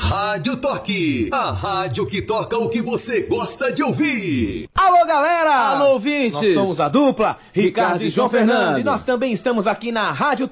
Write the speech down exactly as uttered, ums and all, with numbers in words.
Rádio Toque, a rádio que toca o que você gosta de ouvir. Alô, galera! Alô, ouvintes! Nós somos a dupla, Ricardo, Ricardo e João Fernando. E nós também estamos aqui na Rádio